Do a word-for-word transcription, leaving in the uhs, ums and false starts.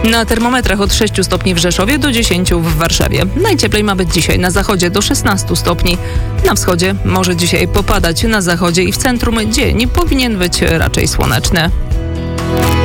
Na termometrach od sześciu stopni w Rzeszowie do dziesięciu w Warszawie. Najcieplej ma być dzisiaj na zachodzie do szesnastu stopni. Na wschodzie może dzisiaj popadać, na zachodzie i w centrum dzień powinien być raczej słoneczny.